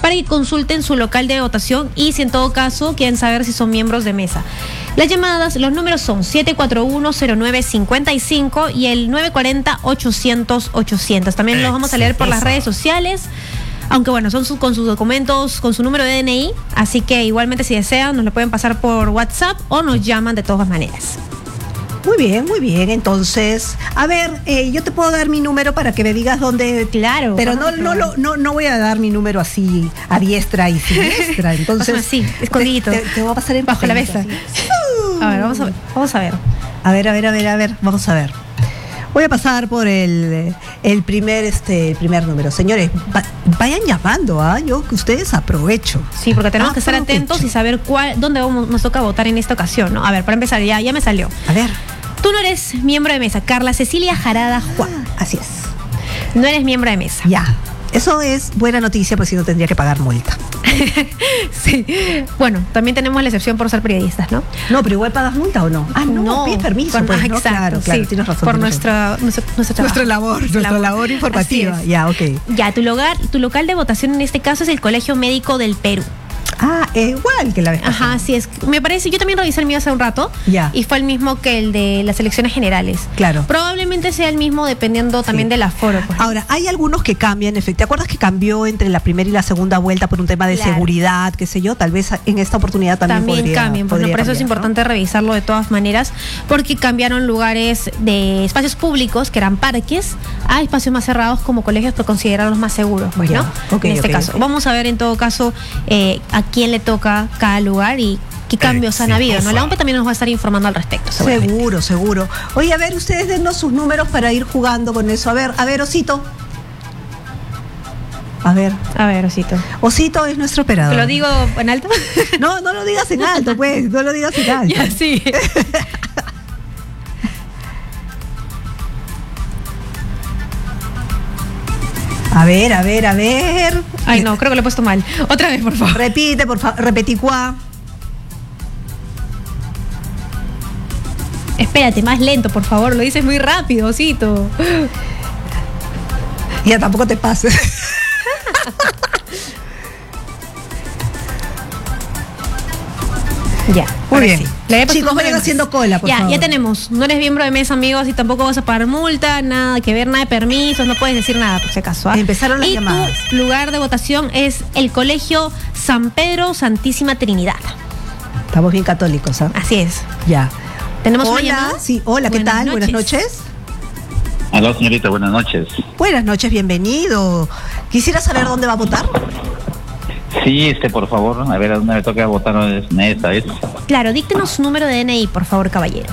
para que consulten su local de votación y si en todo caso quieren saber si son miembros de mesa. Las llamadas, los números son 741-0955 y el 940-800-800. También los vamos a leer por las redes sociales. Aunque bueno, son con sus documentos, con su número de DNI, así que igualmente si desean nos lo pueden pasar por WhatsApp o nos llaman de todas maneras. Muy bien. Entonces, a ver, yo te puedo dar mi número para que me digas dónde. Claro. Pero no voy a dar mi número así a diestra y siniestra. Entonces, así, escondidito. Te voy a pasar en bajo la mesa. A ver, vamos a ver. A ver, vamos a ver. Voy a pasar por el primer número. Señores, vayan llamando, yo que ustedes aprovecho. Sí, porque tenemos que estar atentos y saber dónde nos toca votar en esta ocasión, ¿no? A ver, para empezar, ya me salió. A ver. Tú no eres miembro de mesa, Carla Cecilia Jarada Juan. Así es. No eres miembro de mesa. Ya. Eso es buena noticia, porque si no tendría que pagar multa. Sí. Bueno, también tenemos la excepción por ser periodistas, ¿no? No, pero igual pagas multa o no. No, pides permiso. ¿no? Exacto, claro, sí, tienes razón. Por nuestra labor informativa. Ya, ok. Ya, tu local de votación en este caso es el Colegio Médico del Perú. Igual que la vez pasada. Ajá, así es. Me parece, yo también revisé el mío hace un rato. Ya. Y fue el mismo que el de las elecciones generales. Claro. Probablemente sea el mismo dependiendo también del aforo. Pues. Ahora, hay algunos que cambian, efectivamente. ¿Te acuerdas que cambió entre la primera y la segunda vuelta por un tema de seguridad, qué sé yo? Tal vez en esta oportunidad también cambien. Por eso es importante revisarlo de todas maneras, porque cambiaron lugares de espacios públicos, que eran parques, a espacios más cerrados como colegios, por considerarlos más seguros, pues, ¿no? En este caso. Vamos a ver en todo caso a quién le toca cada lugar y qué cambios han habido, ¿no? La OMP también nos va a estar informando al respecto. Seguro. Oye, a ver, ustedes dennos sus números para ir jugando con eso. A ver, Osito. A ver, Osito. Osito es nuestro operador. ¿Te lo digo en alto? No lo digas en alto, pues. No lo digas en alto. Ya, sí. A ver. Ay, no, creo que lo he puesto mal. Otra vez, por favor. Repite, por favor. Repeticuá. Espérate, más lento, por favor. Lo dices muy rápido, Osito. Ya, tampoco te pases. Ya, muy bien. Sí. Chicos, vayan haciendo cola, por favor. Ya tenemos. No eres miembro de mesa, amigos, y tampoco vas a pagar multa, nada que ver, nada de permisos, no puedes decir nada, por si acaso. Empezaron las llamadas. Tu lugar de votación es el Colegio San Pedro Santísima Trinidad. Estamos bien católicos, Así es. Ya. ¿Tenemos una llamada? Sí, hola, ¿qué tal? Buenas noches. Aló, señorita, buenas noches. Buenas noches, bienvenido. Quisiera saber dónde va a votar. Sí, por favor, a ver a dónde me toca votar en esta vez. Claro, díctenos su número de DNI, por favor, caballero.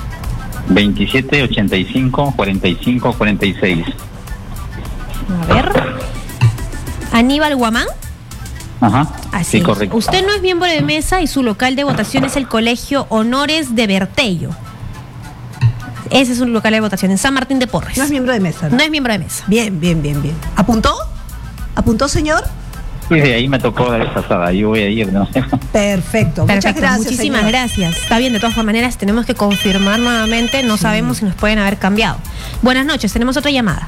2785-4546. A ver. Aníbal Guamán. Ajá. Así sí, correcto. Usted no es miembro de mesa y su local de votación es el Colegio Honores de Bertello. Ese es un local de votación en San Martín de Porres. No es miembro de mesa, ¿no? No es miembro de mesa. Bien. ¿Apuntó? ¿Apuntó, señor? Sí, de ahí me tocó la vez pasada. Ahí voy a ir, ¿no? Perfecto. Muchas gracias. Muchísimas gracias. Está bien, de todas maneras tenemos que confirmar nuevamente. No sabemos si nos pueden haber cambiado. Buenas noches, tenemos otra llamada.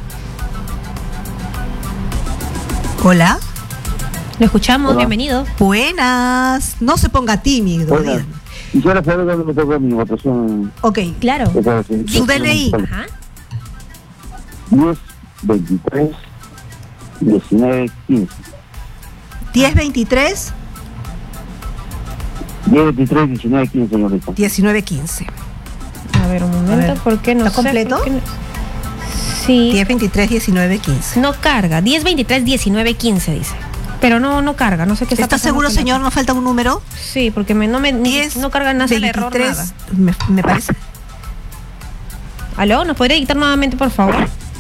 Hola. Lo escuchamos, Hola. Bienvenido. Buenas. No se ponga tímido. Bueno, quisiera saber dónde me toca mi votación. Ok. Claro. Su DNI. Ajá. 10, 23, 19, 15. 1023 10, 23, 19, 15, señorita. 1915. A ver, un momento, ¿por qué no ¿Está completo? Sí. 1023 1915. No carga. 1023 1915 dice. Pero no carga, no sé qué está ¿Está pasando seguro, con señor? ¿No falta un número? Sí, porque no carga nada el error, nada. Me parece. ¿Aló? ¿Nos podría dictar nuevamente, por favor?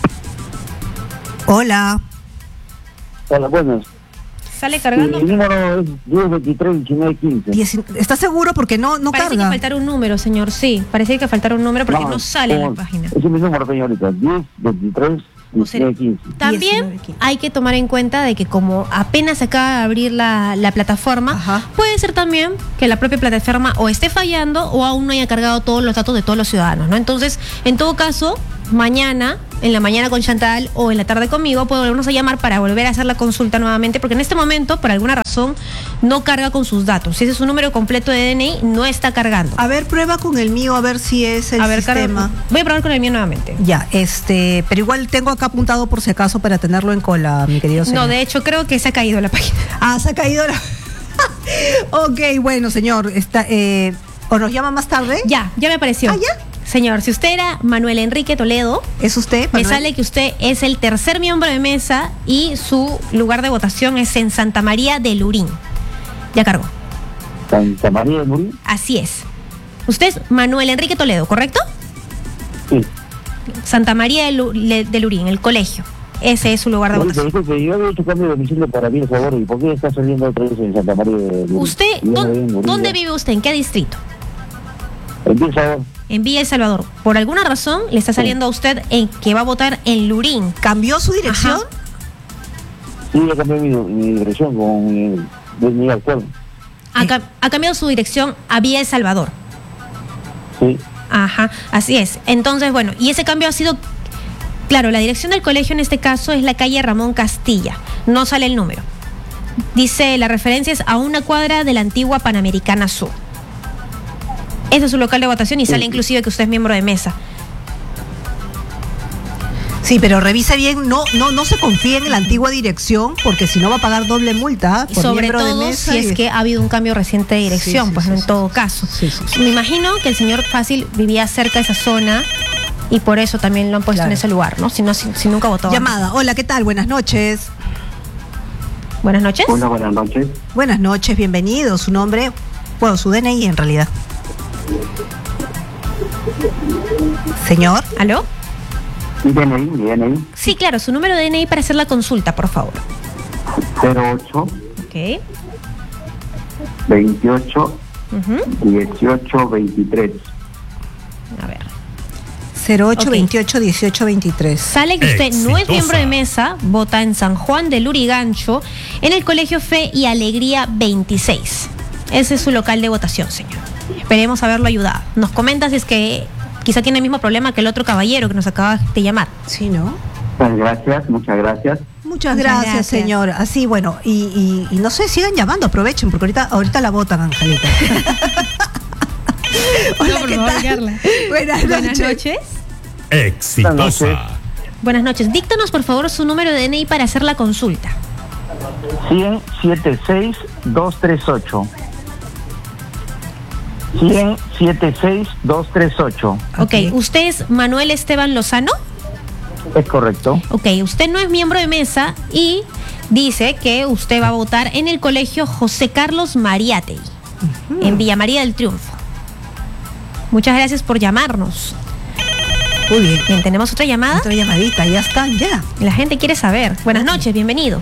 Hola. Hola, buenas. ¿Sale cargando? Mi número es 10, 23, 19, 15. ¿Está seguro? Porque no Parece carga. que faltar un número, señor, sí. Parece que faltar un número porque no sale en la página. Ese es mi número, señorita. 10, 23, 19, 15. También 19-15. hay que tomar en cuenta de que como apenas se acaba de abrir la plataforma, Ajá. puede ser también que la propia plataforma o esté fallando o aún no haya cargado todos los datos de todos los ciudadanos, ¿no? Entonces, en todo caso, mañana en la mañana con Chantal o en la tarde conmigo, puede volvernos a llamar para volver a hacer la consulta nuevamente, porque en este momento, por alguna razón, no carga con sus datos. Si ese es su número completo de DNI, no está cargando. A ver, prueba con el mío, a ver si es el sistema. Voy a probar con el mío nuevamente. Ya, pero igual tengo acá apuntado por si acaso para tenerlo en cola, mi querido señor. No, de hecho, creo que se ha caído la página. Ah, se ha caído la... Ok, bueno, señor, ¿o nos llama más tarde? Ya me apareció. ¿Ah, ya? Señor, si usted era Manuel Enrique Toledo, ¿es usted, me Manuel? sale que usted es el tercer miembro de mesa y su lugar de votación es en Santa María de Lurín. Ya cargó. Santa María de Lurín. Así es. Usted es Manuel Enrique Toledo, ¿correcto? Sí. Santa María de Lurín, el colegio. Ese es su lugar de votación. Yo había hecho cambio de domicilio para mí, por favor. ¿Y por qué está saliendo otra vez en Santa María de Lurín? ¿Usted, dónde vive usted? ¿En qué distrito? Empieza. En Villa El Salvador. Por alguna razón le está saliendo a usted en que va a votar en Lurín. ¿Cambió su dirección? Ajá. Sí, yo cambié mi dirección con mi actual. Ha cambiado su dirección a Villa El Salvador. Sí. Ajá, así es. Entonces, bueno, y ese cambio ha sido... Claro, la dirección del colegio en este caso es la calle Ramón Castilla. No sale el número. Dice, la referencia es a una cuadra de la antigua Panamericana Sur. Ese es su local de votación y sale inclusive que usted es miembro de mesa. Sí, pero revise bien, no se confíe en la antigua dirección, porque si no va a pagar doble multa. Y sobre todo si es que ha habido un cambio reciente de dirección, en todo caso. Sí. Me imagino que el señor Fácil vivía cerca de esa zona y por eso también lo han puesto en ese lugar, ¿no? Si nunca votó. Llamada. Hola, ¿qué tal? Buenas noches. Buenas noches. Hola, buenas noches. Buenas noches, bienvenido. Su nombre, bueno, su DNI en realidad. Señor. ¿Aló? ¿Mi DNI? Sí, claro, su número de DNI para hacer la consulta, por favor. 08 Ok. 28 Ujú. 18 23. A ver. 08 Ok. 28 18 23. Sale que usted no es Exitosa. miembro de mesa, vota en San Juan de Lurigancho, en el Colegio Fe y Alegría 26. Ese es su local de votación, señor. Esperemos haberlo ayudado. Nos comenta si es que quizá tiene el mismo problema que el otro caballero que nos acaba de llamar. Sí, ¿no? Muchas gracias, muchas gracias. Muchas Muchas gracias, gracias. señor. Así, bueno, y no sé, sigan llamando, aprovechen, porque ahorita la votan, Angelita. Hola, por ¿qué favor, tal? Carla. Buenas Buenas noches. noches. Exitosa. Buenas noches. Díctanos, por favor, su número de DNI para hacer la consulta. 100-76 238. 100-76 238. Ok, ¿usted es Manuel Esteban Lozano? Es correcto. Ok, usted no es miembro de mesa y dice que usted va a votar en el colegio José Carlos Mariátegui, en Villa María del Triunfo. Muchas gracias por llamarnos. Muy bien. Bien, ¿tenemos otra llamada? Otra llamadita, ya están, ya. La gente quiere saber. Buenas noches, bienvenido.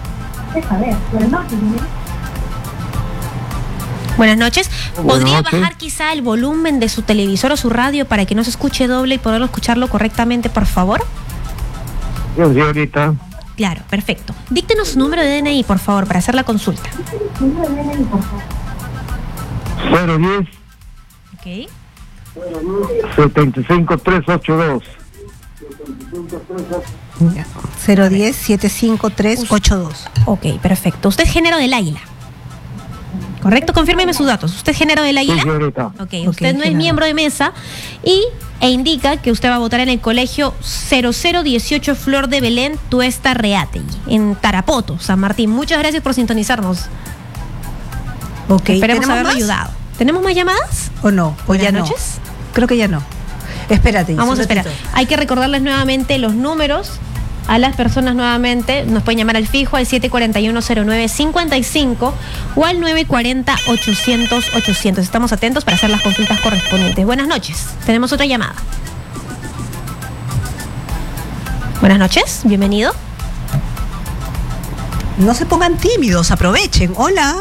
Buenas noches. ¿Podría bajar quizá el volumen de su televisor o su radio para que no se escuche doble y poderlo escucharlo correctamente, por favor? Sí, ahorita. Claro, perfecto. Díctenos su número de DNI, por favor, para hacer la consulta. 010 Ok. 75 382. 010 75382. Ok, perfecto. Usted es género del águila. ¿Correcto? Confírmeme sus datos. ¿Usted es género del águila? Sí, ahorita. Ok, usted no es género. miembro de mesa e indica que usted va a votar en el colegio 0018 Flor de Belén Tuesta Reátegui, en Tarapoto, San Martín. Muchas gracias por sintonizarnos. Ok, Esperemos ¿tenemos haberlo más? ayudado. ¿Tenemos más llamadas? ¿O no? ¿O Buenas ya no? noches. Creo que ya no. Espérate. Vamos un a esperar. ratito. Hay que recordarles nuevamente los números a las personas nuevamente. Nos pueden llamar al fijo al 741-0955 o al 940-800-800. Estamos atentos para hacer las consultas correspondientes. Buenas noches. Tenemos otra llamada. Buenas noches. Bienvenido. No se pongan tímidos, aprovechen. Hola.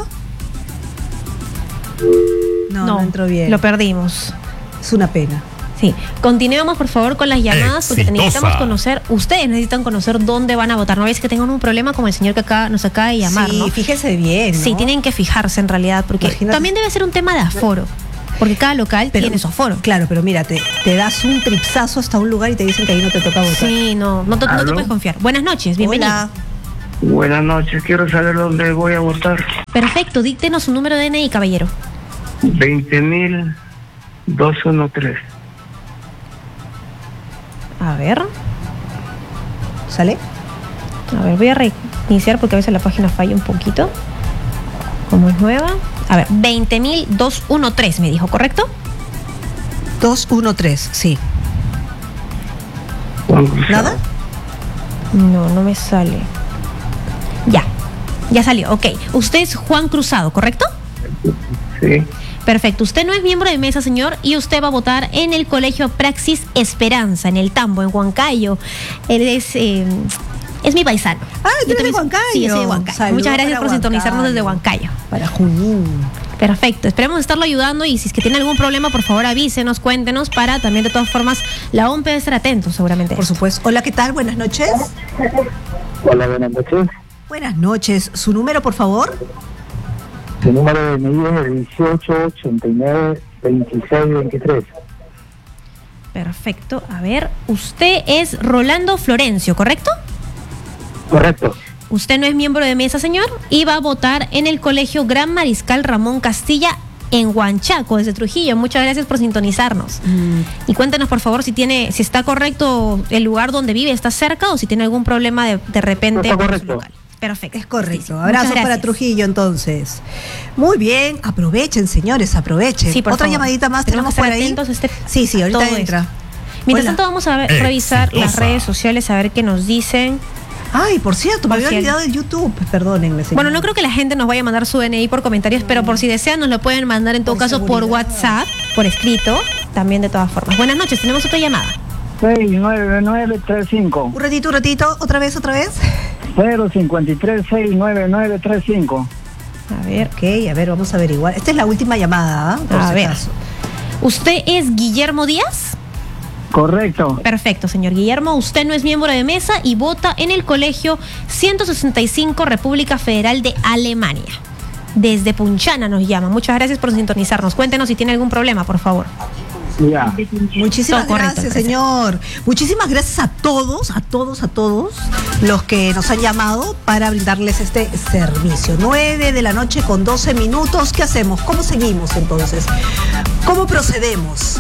No entró bien. Lo perdimos. Es una pena. Sí, continuemos por favor con las llamadas porque Exitosa. necesitamos conocer, ustedes necesitan conocer dónde van a votar. No es que tengan un problema como el señor que nos acaba de llamar, sí, ¿no? fíjense bien, ¿no? Sí, tienen que fijarse en realidad porque Imagínate. también debe ser un tema de aforo. porque cada local tiene su aforo. Claro, pero mira, te das un tripsazo hasta un lugar y te dicen que ahí no te toca votar. Sí, no te puedes confiar. Buenas noches, bienvenido. Hola. Buenas noches, quiero saber dónde voy a votar. Perfecto, díctenos su número de DNI, caballero. 20.213. A ver. ¿Sale? A ver, voy a reiniciar porque a veces la página falla un poquito. Como es nueva. A ver, 20.213 me dijo, ¿correcto? 213, sí. ¿Nada? No me sale. Ya salió, ok. Usted es Juan Cruzado, ¿correcto? Sí. Perfecto. Usted no es miembro de mesa, señor, y usted va a votar en el Colegio Praxis Esperanza, en el Tambo, en Huancayo. Él es mi paisano. Ah, ¿tú eres de Huancayo? Sí, yo soy de Huancayo. Saludos. Muchas gracias por sintonizarnos desde Huancayo. Para Junín. Perfecto, esperemos estarlo ayudando y si es que tiene algún problema, por favor avísenos, cuéntenos, para también de todas formas la OMP debe estar atento seguramente. Por supuesto. Hola, ¿qué tal? Buenas noches. Hola, buenas noches. Buenas noches. ¿Su número, por favor? El número de medida es 1889-2623. Perfecto, a ver, usted es Rolando Florencio, ¿correcto? Correcto. Usted no es miembro de mesa, señor, y va a votar en el Colegio Gran Mariscal Ramón Castilla en Huanchaco, desde Trujillo. Muchas gracias por sintonizarnos. Y cuéntenos, por favor, si está correcto el lugar donde vive, está cerca o si tiene algún problema de repente Está con su correcto. local. Perfecto. Es correcto. Sí. Abrazo Muchas para gracias. Trujillo, entonces. Muy bien. Aprovechen, señores, aprovechen. Sí, por Otra favor. llamadita más Tenemos tenemos que por estar ahí. atentos Sí, ahorita todo entra. esto. Mientras Hola. tanto, vamos a revisar las Exitosa. redes sociales, a ver qué nos dicen. Ay, por cierto, me había olvidado del YouTube. Perdónenme, señor. Bueno, no creo que la gente nos vaya a mandar su DNI por comentarios, pero por si desean nos lo pueden mandar en todo Por caso por seguridad. WhatsApp, por escrito, también de todas formas. Buenas noches, tenemos otra llamada. 69935. Un ratito. Otra vez. 053-69935. A ver. Ok, a ver, vamos a averiguar. Esta es la última llamada, ¿ah? Por A si ver. acaso. ¿Usted es Guillermo Díaz? Correcto. Perfecto, señor Guillermo. Usted no es miembro de mesa y vota en el Colegio 165 República Federal de Alemania. Desde Punchana nos llama. Muchas gracias por sintonizarnos. Cuéntenos si tiene algún problema, por favor. Ya. Muchísimas Todo correcto, gracias, gracias. señor. Muchísimas gracias a todos los que nos han llamado para brindarles este servicio. 9 de la noche con 12 minutos. ¿Qué hacemos? ¿Cómo seguimos entonces? ¿Cómo procedemos?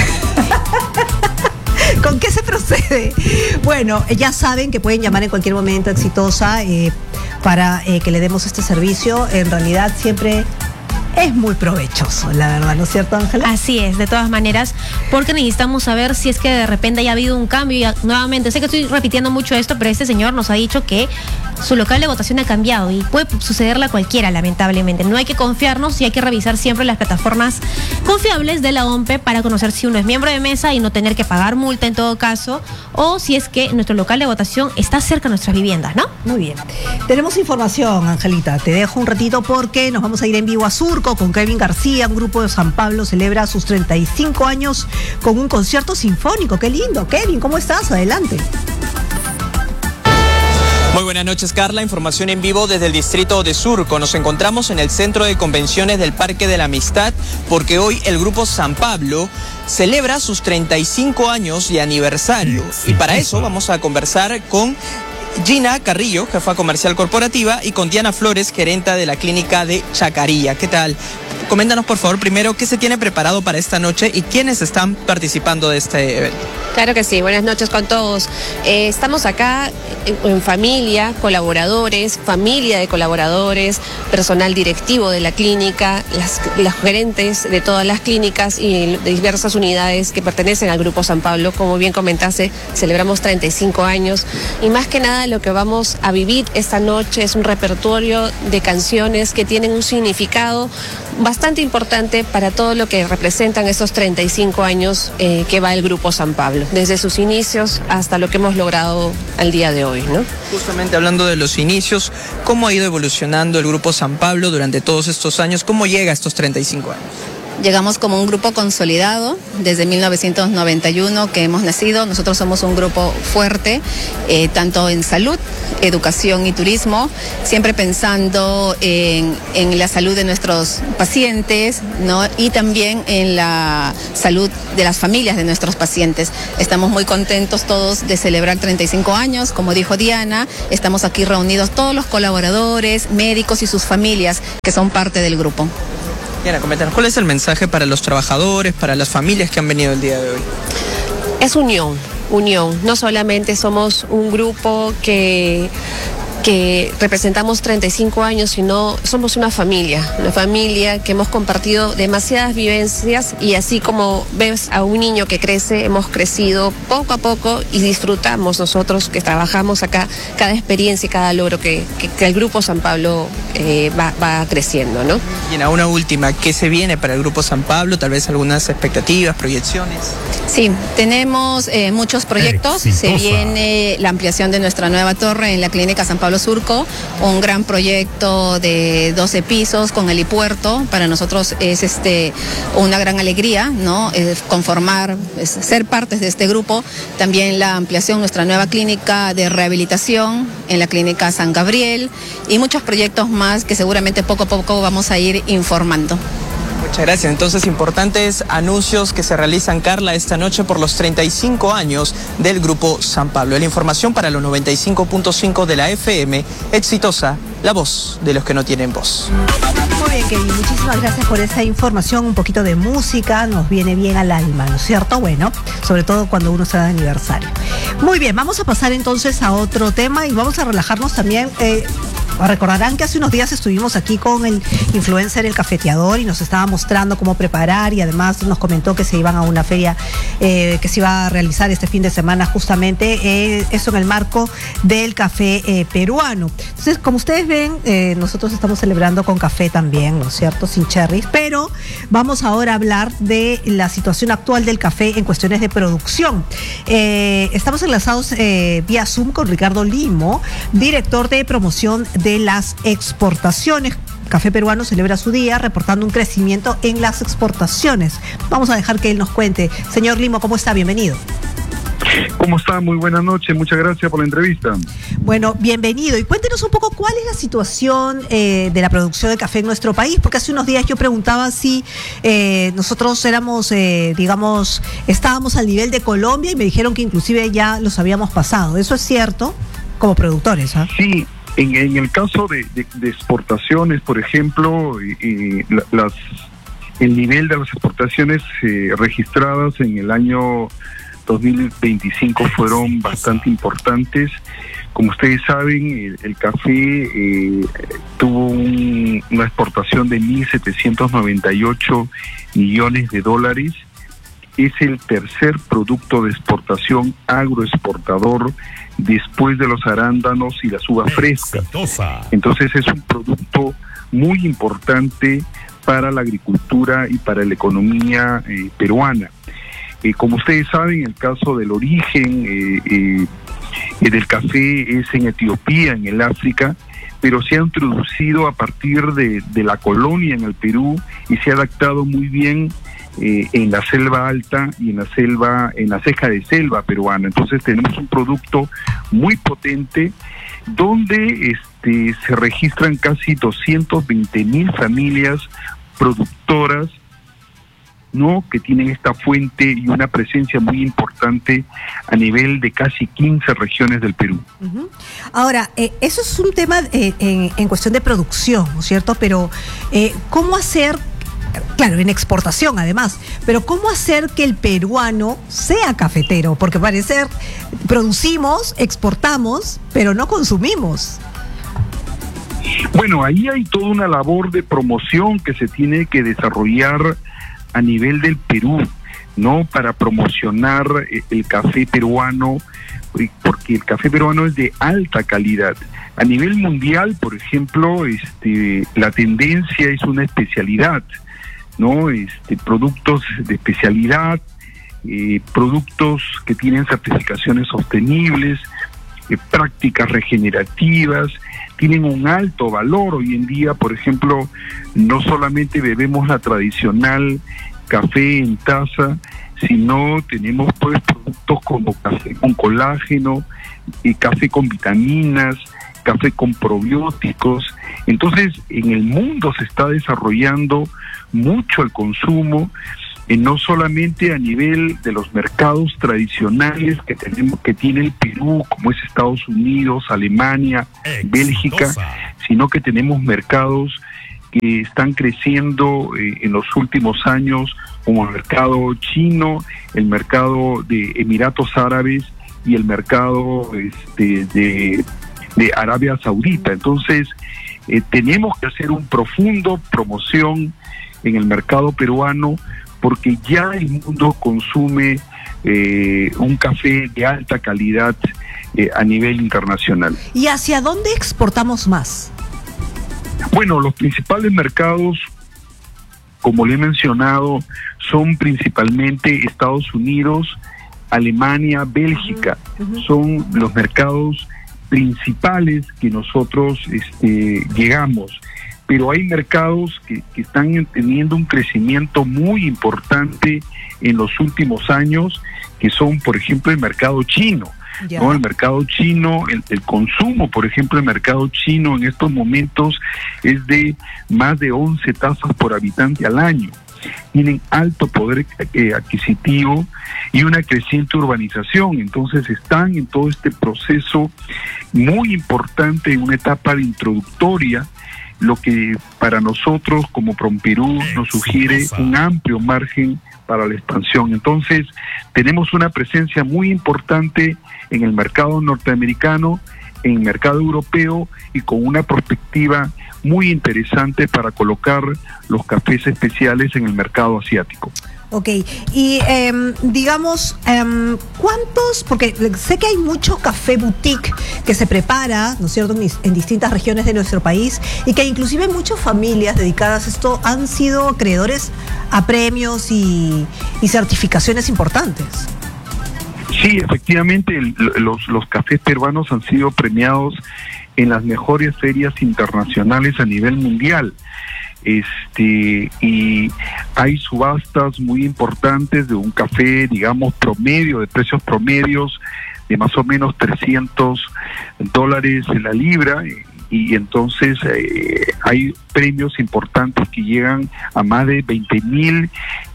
¿Con qué se procede? Bueno, ya saben que pueden llamar en cualquier momento, Exitosa, para que le demos este servicio. En realidad siempre es muy provechoso, la verdad, ¿no es cierto, Ángela? Así es, de todas maneras, porque necesitamos saber si es que de repente haya habido un cambio. Y nuevamente, sé que estoy repitiendo mucho esto, pero este señor nos ha dicho que su local de votación ha cambiado y puede sucederle a cualquiera, lamentablemente. No hay que confiarnos y hay que revisar siempre las plataformas confiables de la OMP para conocer si uno es miembro de mesa y no tener que pagar multa en todo caso, o si es que nuestro local de votación está cerca de nuestras viviendas, ¿no? Muy bien. Tenemos información, Angelita. Te dejo un ratito porque nos vamos a ir en vivo a Surco con Kevin García. Un grupo de San Pablo celebra sus 35 años con un concierto sinfónico. ¡Qué lindo! Kevin, ¿cómo estás? Adelante. Muy buenas noches, Carla. Información en vivo desde el distrito de Surco. Nos encontramos en el centro de convenciones del Parque de la Amistad porque hoy el grupo San Pablo celebra sus 35 años de aniversario. Y para eso vamos a conversar con Gina Carrillo, jefa comercial corporativa, y con Diana Flores, gerenta de la clínica de Chacarilla. ¿Qué tal? Coméntanos, por favor, primero, qué se tiene preparado para esta noche y quiénes están participando de este evento. Claro que sí, buenas noches con todos. Estamos acá en familia, colaboradores, familia de colaboradores, personal directivo de la clínica, las gerentes de todas las clínicas y de diversas unidades que pertenecen al Grupo San Pablo. Como bien comentaste, celebramos 35 años y más que nada lo que vamos a vivir esta noche es un repertorio de canciones que tienen un significado bastante importante para todo lo que representan estos 35 años que va el Grupo San Pablo, desde sus inicios hasta lo que hemos logrado al día de hoy, ¿no? Justamente hablando de los inicios, ¿cómo ha ido evolucionando el Grupo San Pablo durante todos estos años? ¿Cómo llega a estos 35 años? Llegamos como un grupo consolidado desde 1991 que hemos nacido. Nosotros somos un grupo fuerte, tanto en salud, educación y turismo, siempre pensando en la salud de nuestros pacientes, ¿no? Y también en la salud de las familias de nuestros pacientes. Estamos muy contentos todos de celebrar 35 años, como dijo Diana. Estamos aquí reunidos todos los colaboradores, médicos y sus familias que son parte del grupo. Diana, coméntanos, ¿cuál es el mensaje para los trabajadores, para las familias que han venido el día de hoy? Es unión. No solamente somos un grupo que representamos 35 años, sino somos una familia que hemos compartido demasiadas vivencias, y así como ves a un niño que crece, hemos crecido poco a poco y disfrutamos nosotros que trabajamos acá cada experiencia y cada logro que el Grupo San Pablo va creciendo, ¿no? Y una última, ¿qué se viene para el Grupo San Pablo? Tal vez algunas expectativas, proyecciones. Sí, tenemos muchos proyectos. Exitosa. Se viene la ampliación de nuestra nueva torre en la Clínica San Pablo Surco, un gran proyecto de 12 pisos con helipuerto. Para nosotros es una gran alegría, ¿no? Ser partes de este grupo. También la ampliación de nuestra nueva clínica de rehabilitación en la Clínica San Gabriel, y muchos proyectos más que seguramente poco a poco vamos a ir informando. Muchas gracias. Entonces, importantes anuncios que se realizan, Carla, esta noche por los 35 años del Grupo San Pablo. La información para los 95.5 de la FM, Exitosa, la voz de los que no tienen voz. Muy bien, Kevin, muchísimas gracias por esa información. Un poquito de música nos viene bien al alma, ¿no es cierto? Bueno, sobre todo cuando uno está de aniversario. Muy bien, vamos a pasar entonces a otro tema y vamos a relajarnos también. Recordarán que hace unos días estuvimos aquí con el influencer El Cafeteador y nos estaba mostrando cómo preparar, y además nos comentó que se iban a una feria que se iba a realizar este fin de semana, justamente eso en el marco del café peruano. Entonces, como ustedes ven, nosotros estamos celebrando con café también, ¿no es cierto? Sin cherries, pero vamos ahora a hablar de la situación actual del café en cuestiones de producción. Estamos enlazados vía Zoom con Ricardo Limo, director de promoción de las exportaciones. Café Peruano celebra su día reportando un crecimiento en las exportaciones. Vamos a dejar que él nos cuente. Señor Limo, ¿cómo está? Bienvenido. ¿Cómo está? Muy buenas noches. Muchas gracias por la entrevista. Bueno, bienvenido. Y cuéntenos un poco cuál es la situación de la producción de café en nuestro país, porque hace unos días yo preguntaba si nosotros éramos, estábamos al nivel de Colombia, y me dijeron que inclusive ya los habíamos pasado. ¿Eso es cierto? Como productores, ¿ah? Sí. En el caso de exportaciones, por ejemplo, el nivel de las exportaciones registradas en el año 2025 fueron bastante importantes. Como ustedes saben, el café tuvo una exportación de 1.798 millones de dólares. Es el tercer producto de exportación agroexportador después de los arándanos y las uvas frescas. Entonces es un producto muy importante para la agricultura y para la economía peruana. Como ustedes saben, el caso del origen del café es en Etiopía, en el África, pero se ha introducido a partir de la colonia en el Perú y se ha adaptado muy bien en la selva alta y en la ceja de selva peruana. Entonces tenemos un producto muy potente donde se registran casi 220,000 familias productoras, ¿no?, que tienen esta fuente y una presencia muy importante a nivel de casi 15 regiones del Perú. Uh-huh. Ahora, eso es un tema en cuestión de producción, ¿no es cierto? Pero ¿cómo hacer? Claro, en exportación además, pero ¿cómo hacer que el peruano sea cafetero? Porque parece producimos, exportamos, pero no consumimos. Bueno, ahí hay toda una labor de promoción que se tiene que desarrollar a nivel del Perú, ¿no?, para promocionar el café peruano, porque el café peruano es de alta calidad. A nivel mundial, por ejemplo, la tendencia es una especialidad, ¿no? Productos de especialidad, productos que tienen certificaciones sostenibles, prácticas regenerativas, tienen un alto valor. Hoy en día, por ejemplo, no solamente bebemos la tradicional café en taza, sino tenemos pues productos como café con colágeno, café con vitaminas, café con probióticos. Entonces, en el mundo se está desarrollando mucho el consumo, no solamente a nivel de los mercados tradicionales que tiene el Perú, como es Estados Unidos, Alemania, Bélgica, sino que tenemos mercados que están creciendo en los últimos años, como el mercado chino, el mercado de Emiratos Árabes y el mercado de Arabia Saudita. Entonces, tenemos que hacer un profundo promoción en el mercado peruano, porque ya el mundo consume un café de alta calidad a nivel internacional. ¿Y hacia dónde exportamos más? Bueno, los principales mercados, como le he mencionado, son principalmente Estados Unidos, Alemania, Bélgica. Son los mercados principales que nosotros llegamos. Pero hay mercados que están teniendo un crecimiento muy importante en los últimos años, que son, por ejemplo, el mercado chino. ¿No? El mercado chino, el consumo, por ejemplo, el mercado chino en estos momentos es de más de 11 tazas por habitante al año. Tienen alto poder adquisitivo y una creciente urbanización. Entonces están en todo este proceso muy importante, en una etapa de introductoria, lo que para nosotros como PROMPERÚ nos sugiere un amplio margen para la expansión. Entonces, tenemos una presencia muy importante en el mercado norteamericano, en el mercado europeo, y con una perspectiva muy interesante para colocar los cafés especiales en el mercado asiático. Ok, y digamos, ¿cuántos? Porque sé que hay mucho café boutique que se prepara, ¿no es cierto?, en distintas regiones de nuestro país, y que inclusive muchas familias dedicadas a esto han sido acreedores a premios y certificaciones importantes. Sí, efectivamente, los cafés peruanos han sido premiados en las mejores ferias internacionales a nivel mundial. Y hay subastas muy importantes de un café, digamos, promedio, de precios promedios de más o menos $300 en la libra, y entonces hay premios importantes que llegan a más de $20,000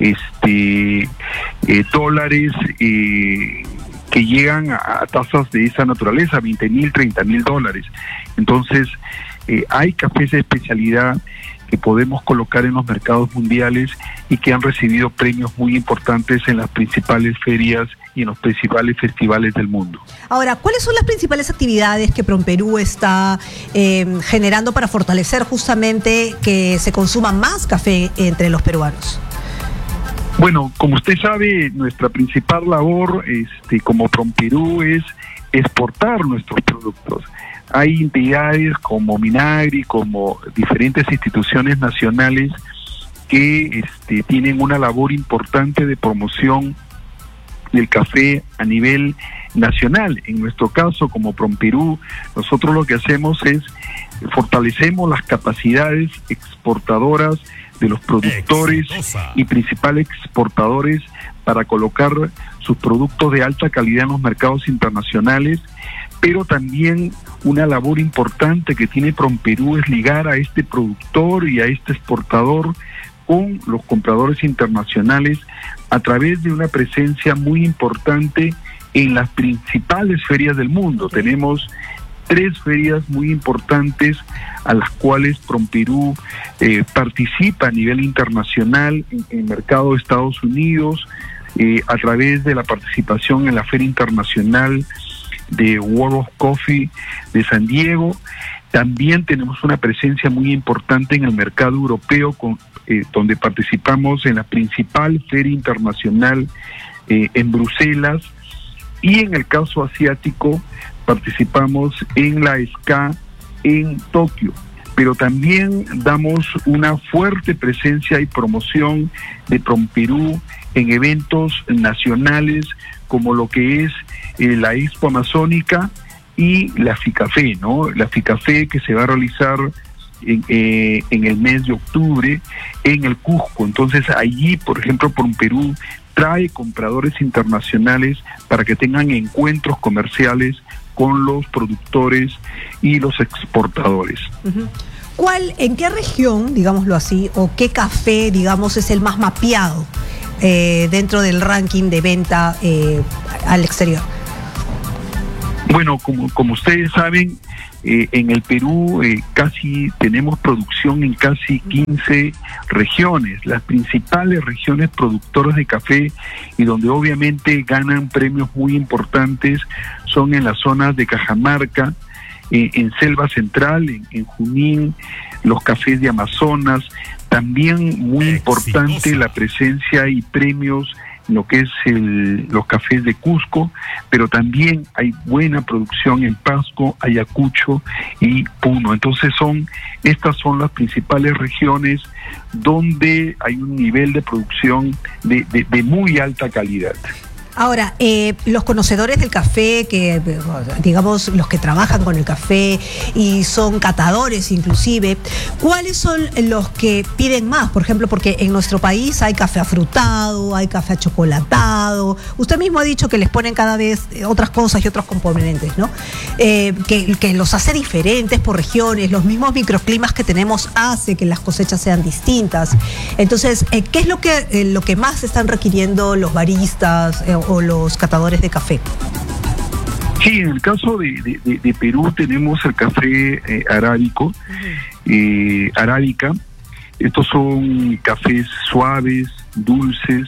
que llegan a tasas de esa naturaleza, $20,000, $30,000. Entonces hay cafés de especialidad que podemos colocar en los mercados mundiales y que han recibido premios muy importantes en las principales ferias y en los principales festivales del mundo. Ahora, ¿cuáles son las principales actividades que PROMPERÚ está generando para fortalecer justamente que se consuma más café entre los peruanos? Bueno, como usted sabe, nuestra principal labor como PROMPERÚ es exportar nuestros productos. Hay entidades como Minagri, como diferentes instituciones nacionales que tienen una labor importante de promoción del café a nivel nacional. En nuestro caso, como PROMPERÚ, nosotros lo que hacemos es fortalecemos las capacidades exportadoras de los productores y principales exportadores para colocar sus productos de alta calidad en los mercados internacionales, pero también una labor importante que tiene PROMPERÚ es ligar a este productor y a este exportador con los compradores internacionales a través de una presencia muy importante en las principales ferias del mundo. Tenemos 3 ferias muy importantes a las cuales PROMPERÚ participa a nivel internacional en el mercado de Estados Unidos, a través de la participación en la Feria Internacional de World of Coffee de San Diego. También tenemos una presencia muy importante en el mercado europeo, donde participamos en la principal feria internacional en Bruselas, y en el caso asiático participamos en la SCA en Tokio, pero también damos una fuerte presencia y promoción de PROMPERÚ en eventos nacionales como lo que es la Expo Amazónica y la FICAFE, ¿no? La FICAFE que se va a realizar en el mes de octubre en el Cusco. Entonces allí, por ejemplo, Perú trae compradores internacionales para que tengan encuentros comerciales con los productores y los exportadores. ¿En qué región, digámoslo así, o qué café, digamos, es el más mapeado dentro del ranking de venta al exterior? Bueno, como ustedes saben, en el Perú casi tenemos producción en casi 15 regiones, las principales regiones productoras de café, y donde obviamente ganan premios muy importantes son en las zonas de Cajamarca, en Selva Central, en Junín, los cafés de Amazonas. También muy importante la presencia y premios en lo que es los cafés de Cusco, pero también hay buena producción en Pasco, Ayacucho y Puno. Entonces estas son las principales regiones donde hay un nivel de producción de muy alta calidad. Ahora, los conocedores del café, que digamos los que trabajan con el café y son catadores inclusive, ¿cuáles son los que piden más? Por ejemplo, porque en nuestro país hay café afrutado, hay café achocolatado. Usted mismo ha dicho que les ponen cada vez otras cosas y otros componentes, ¿no? Que los hace diferentes por regiones. Los mismos microclimas que tenemos hace que las cosechas sean distintas. Entonces, ¿qué es lo que más están requiriendo los baristas o los catadores de café? Sí, en el caso de Perú tenemos el café arábico, arábica. Estos son cafés suaves, dulces,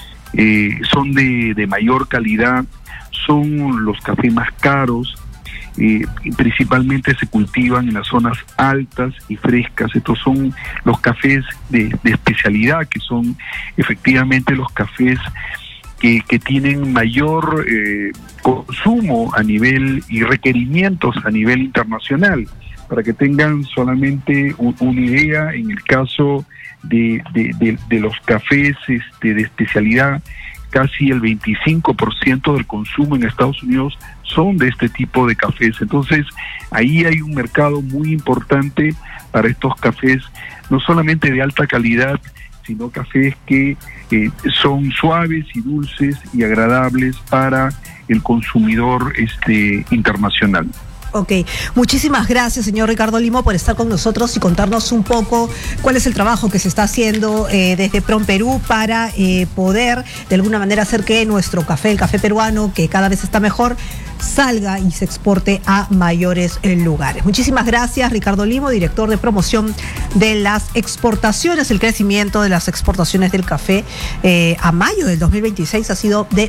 son de mayor calidad, son los cafés más caros, principalmente se cultivan en las zonas altas y frescas. Estos son los cafés de especialidad, que son efectivamente los cafés que tienen mayor consumo a nivel y requerimientos a nivel internacional. Para que tengan solamente una idea, en el caso de los cafés de especialidad, casi el 25% del consumo en Estados Unidos son de este tipo de cafés. Entonces ahí hay un mercado muy importante para estos cafés, no solamente de alta calidad, sino cafés que son suaves y dulces y agradables para el consumidor internacional. Ok, muchísimas gracias, señor Ricardo Limo, por estar con nosotros y contarnos un poco cuál es el trabajo que se está haciendo desde PROMPERÚ para poder de alguna manera hacer que nuestro café, el café peruano, que cada vez está mejor, salga y se exporte a mayores lugares. Muchísimas gracias, Ricardo Limo, director de promoción de las exportaciones. El crecimiento de las exportaciones del café a mayo del 2026 ha sido de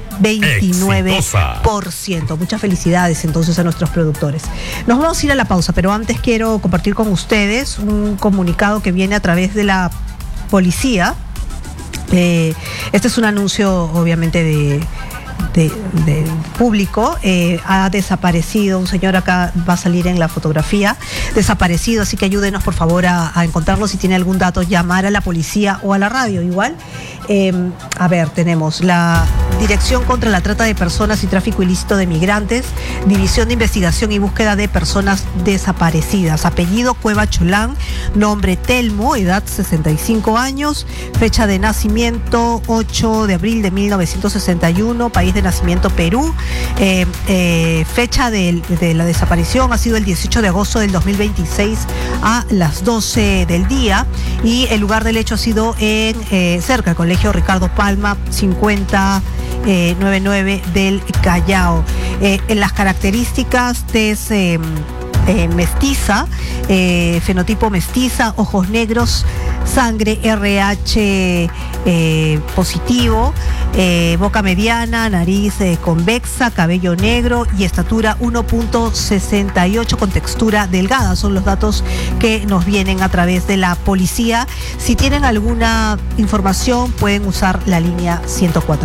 29%. Muchas felicidades entonces a nuestros productores. Nos vamos a ir a la pausa, pero antes quiero compartir con ustedes un comunicado que viene a través de la policía. Este es un anuncio obviamente de público. Ha desaparecido un señor, acá va a salir en la fotografía, desaparecido, así que ayúdenos por favor a encontrarlo. Si tiene algún dato, llamar a la policía o a la radio igual. A ver, tenemos la Dirección contra la Trata de Personas y Tráfico Ilícito de Migrantes, División de Investigación y Búsqueda de Personas Desaparecidas. Apellido Cueva Cholán, nombre Telmo, edad 65 años, fecha de nacimiento 8 de abril de 1961, país de nacimiento Perú. Fecha de la desaparición ha sido el 18 de agosto del 2026 a las 12 del día, y el lugar del hecho ha sido cerca del Colegio Ricardo Palma 5099 del Callao. En las características de mestiza, fenotipo mestiza, ojos negros, sangre RH positivo, boca mediana, nariz convexa, cabello negro y estatura 1.68 con textura delgada. Son los datos que nos vienen a través de la policía. Si tienen alguna información pueden usar la línea 104.